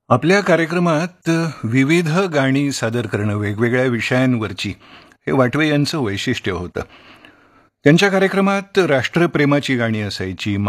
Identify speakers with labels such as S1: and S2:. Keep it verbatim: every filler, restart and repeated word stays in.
S1: आपल्या कार्यक्रमात विविध गाणी सादर करणं वेगवेगळ्या विषयांवरची हे वाटवे यांचं वैशिष्ट्य होतं. त्यांच्या कार्यक्रमात राष्ट्रप्रेमाची गाणी असायची,